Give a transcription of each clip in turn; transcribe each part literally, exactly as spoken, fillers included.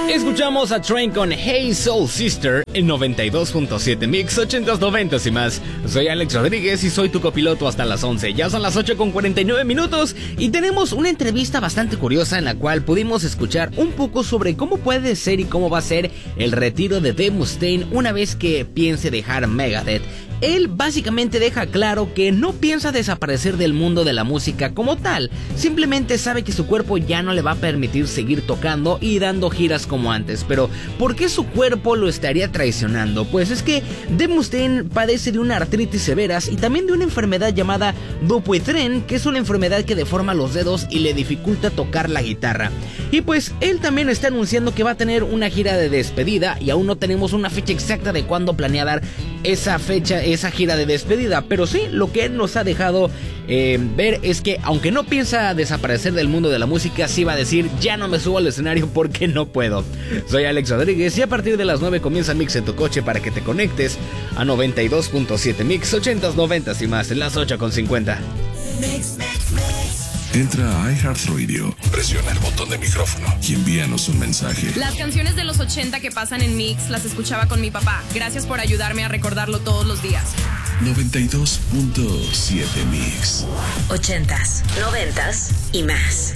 Escuchamos a Train con Hey Soul Sister en noventa y dos punto siete Mix, ochentas, noventas y más. Soy Alex Rodríguez y soy tu copiloto hasta las once. Ya son las ocho con cuarenta y nueve minutos y tenemos una entrevista bastante curiosa en la cual pudimos escuchar un poco sobre cómo puede ser y cómo va a ser el retiro de Dave Mustaine una vez que piense dejar Megadeth. Él básicamente deja claro que no piensa desaparecer del mundo de la música como tal, simplemente sabe que su cuerpo ya no le va a permitir seguir tocando y dando giras como antes. Pero ¿por qué su cuerpo lo estaría traicionando? Pues es que Dave Mustaine padece de una artritis severas y también de una enfermedad llamada Dupuytren, que es una enfermedad que deforma los dedos y le dificulta tocar la guitarra. Y pues él también está anunciando que va a tener una gira de despedida y aún no tenemos una fecha exacta de cuándo planea dar esa fecha, esa gira de despedida, pero sí, lo que él nos ha dejado eh, ver es que aunque no piensa desaparecer del mundo de la música, sí va a decir, ya no me subo al escenario porque no puedo. Soy Alex Rodríguez y a partir de las nueve comienza Mix en tu coche para que te conectes a noventa y dos punto siete Mix, ochentas, noventas y más, en las ocho con cincuenta. Mix, mix, mix. Entra a iHeartRadio, presiona el botón de micrófono y envíanos un mensaje. Las canciones de los ochenta que pasan en Mix las escuchaba con mi papá. Gracias por ayudarme a recordarlo todos los días. noventa y dos punto siete Mix. Ochentas, noventas y más.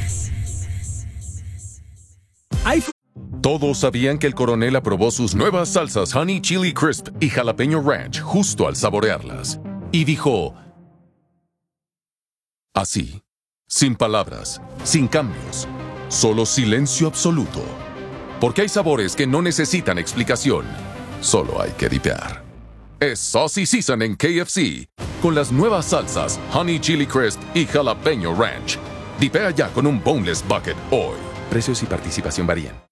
Todos sabían que el coronel aprobó sus nuevas salsas Honey Chili Crisp y Jalapeño Ranch justo al saborearlas. Y dijo... así. Sin palabras, sin cambios, solo silencio absoluto. Porque hay sabores que no necesitan explicación, solo hay que dipear. Es Saucy Season en K F C, con las nuevas salsas Honey Chili Crisp y Jalapeño Ranch. Dipea ya con un Boneless Bucket hoy. Precios y participación varían.